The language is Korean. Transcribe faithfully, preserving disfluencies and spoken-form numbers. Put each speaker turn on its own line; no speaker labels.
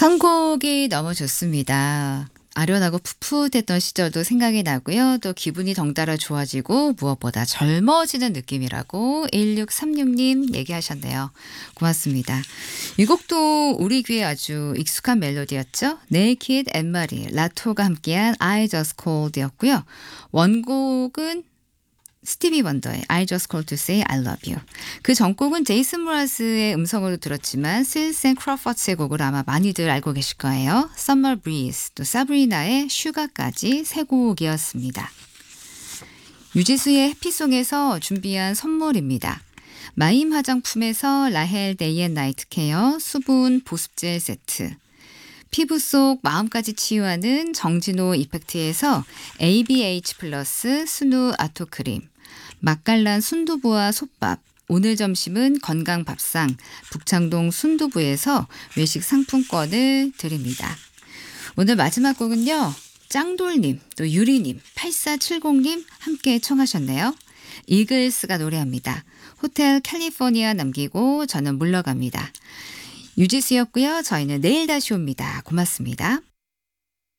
선곡이 너무 좋습니다. 아련하고 풋풋했던 시절도 생각이 나고요. 또 기분이 덩달아 좋아지고 무엇보다 젊어지는 느낌이라고 일육삼육 님 얘기하셨네요. 고맙습니다. 이 곡도 우리 귀에 아주 익숙한 멜로디였죠. 네이키드 앤마리, 라토가 함께한 I Just Called였고요. 원곡은 스티비 원더의 I Just Called to Say I Love You. 그 전곡은 제이슨 무라스의 음성으로 들었지만 실스 앤 크로포츠의 곡을 아마 많이들 알고 계실 거예요. Summer Breeze, 또 사브리나의 슈가까지 세 곡이었습니다. 유지수의 해피송에서 준비한 선물입니다. 마임 화장품에서 라헬 데이 앤 나이트 케어 수분 보습젤 세트, 피부 속 마음까지 치유하는 정진호 이펙트에서 에이비에이치 플러스 순우 아토크림, 맛깔난 순두부와 솥밥, 오늘 점심은 건강밥상 북창동 순두부에서 외식 상품권을 드립니다. 오늘 마지막 곡은요. 짱돌님, 또 유리님, 팔사칠공 님 함께 청하셨네요. 이글스가 노래합니다. 호텔 캘리포니아 남기고 저는 물러갑니다. 유지수였고요. 저희는 내일 다시 옵니다. 고맙습니다.